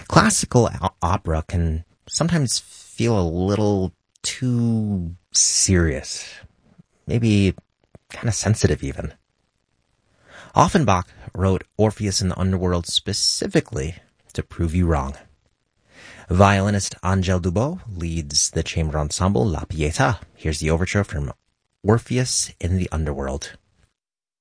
Classical opera can sometimes feel a little too serious, maybe kind of sensitive even. Offenbach wrote Orpheus in the Underworld specifically to prove you wrong. Violinist Angèle Dubos leads the chamber ensemble La Pietà. Here's the overture from Orpheus in the Underworld.